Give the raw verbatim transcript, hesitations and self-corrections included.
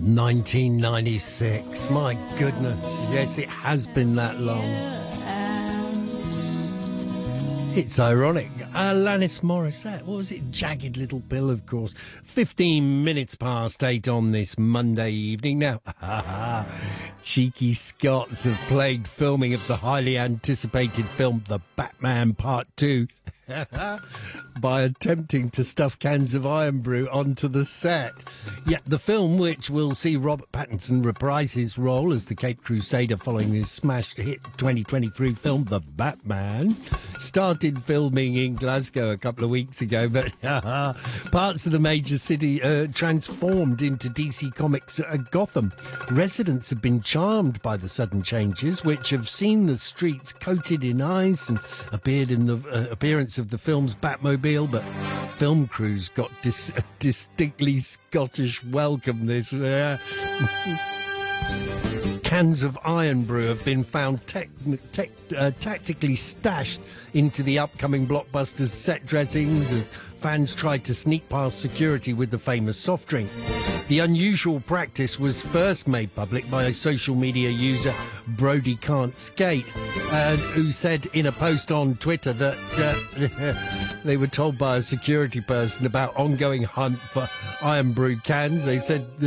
nineteen ninety-six. My goodness. Yes, it has been that long. It's ironic. Alanis Morissette. What was it? Jagged Little Pill, of course. fifteen minutes past eight on this Monday evening. Now, cheeky Scots have plagued filming of the highly anticipated film The Batman Part two by attempting to stuff cans of Iron Brew onto the set. Yet the film, which will see Robert Pattinson reprise his role as the Caped Crusader following his smash hit twenty twenty-three film The Batman, started filming in Glasgow a couple of weeks ago, but parts of the major city uh, transformed into D C Comics uh, Gotham. Residents have been charmed by the sudden changes, which have seen the streets coated in ice and appeared in the uh, appearance of the film's Batmobile, but film crews got dis- a distinctly Scottish welcome this. Uh, Cans of Iron Brew have been found tec- tec- uh, tactically stashed into the upcoming blockbuster's set dressings as fans tried to sneak past security with the famous soft drinks. The unusual practice was first made public by a social media user, Brody Can't Skate, uh, who said in a post on Twitter that uh, they were told by a security person about ongoing hunt for Iron Brew cans. They said